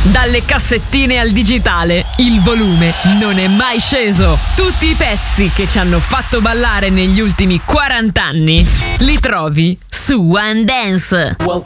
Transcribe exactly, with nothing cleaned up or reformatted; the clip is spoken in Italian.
Dalle cassettine al digitale, il volume non è mai sceso. Tutti i pezzi che ci hanno fatto ballare negli ultimi quaranta anni li trovi su One Dance. Welcome